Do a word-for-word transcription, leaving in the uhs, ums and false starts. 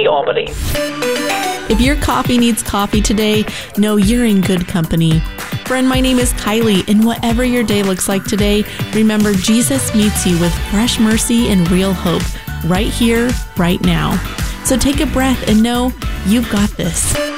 Albany, Albany. If your coffee needs coffee today, know you're in good company. Friend, my name is Kylie, and whatever your day looks like today, remember Jesus meets you with fresh mercy and real hope right here, right now. So take a breath and know you've got this.